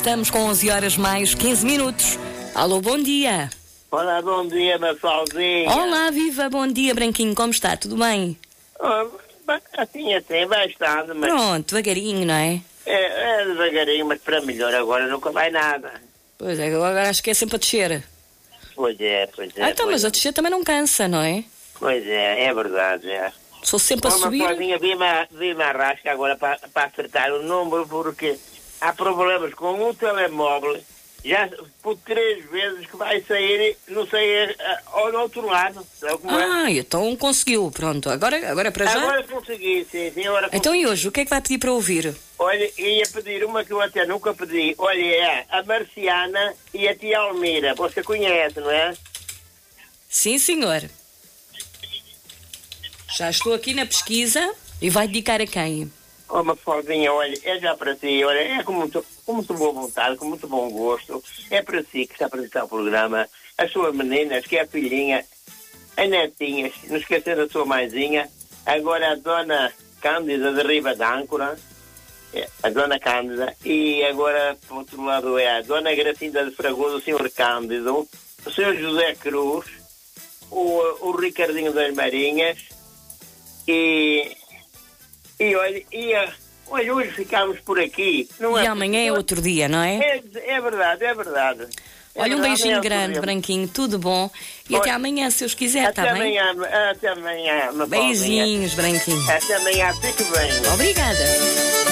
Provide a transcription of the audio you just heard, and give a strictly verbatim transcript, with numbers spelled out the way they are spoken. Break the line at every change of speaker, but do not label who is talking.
estamos com onze horas mais quinze minutos. Alô, bom dia.
Olá, bom dia, Mafalzinha.
Olá, viva, bom dia, Branquinho, como está? Tudo bem?
Oh, assim, assim, vai estando, mas...
Pronto, devagarinho, não é?
É, é devagarinho, mas para melhor agora nunca vai nada.
Pois é, agora acho que é sempre a descer.
Pois é, pois é.
Ah, então,
pois
mas a descer também não cansa, não é?
Pois é, é verdade, é.
Sou sempre a
Uma
subir.
Mafalzinha, vi-me vi a rasca agora para, para acertar o número, porque há problemas com um telemóvel, já por três vezes que vai sair, não sei, ao outro lado. Sabe como é?
Ah, então conseguiu, pronto. Agora, agora é para já?
Agora consegui, sim, sim, agora consegui.
Então e hoje, o que é que vai pedir para ouvir?
Olha, ia pedir uma que eu até nunca pedi. Olha, é a Marciana e a tia Almira. Você conhece, não é?
Sim, senhor. Já estou aqui na pesquisa e vai dedicar a quem?
Oh, uma foldinha, olha, é já para si, olha, é com muito, com muito boa vontade, com muito bom gosto. É para si que está a apresentar o programa. As suas meninas, que é a filhinha, as netinhas, não esquecer da sua mãezinha. Agora a dona Cândida de Riba d'Âncora, é, a dona Cândida. E agora, por outro lado, é a dona Gracinda de Fragoso, o senhor Cândido, o senhor José Cruz, o, o Ricardinho das Marinhas. E, e olha, e, olha, hoje ficámos por aqui. Não
E
é,
amanhã é outro dia, não é?
É, é verdade, é verdade. É
Olha, um
verdade,
beijinho
é
grande,
outro dia.
Branquinho, tudo bom. E
Olha,
até amanhã, se os quiser,
Até
está bem?
amanhã, até amanhã. Mafaldinha.
Beijinhos, Branquinho.
Até amanhã, fique bem.
Obrigada.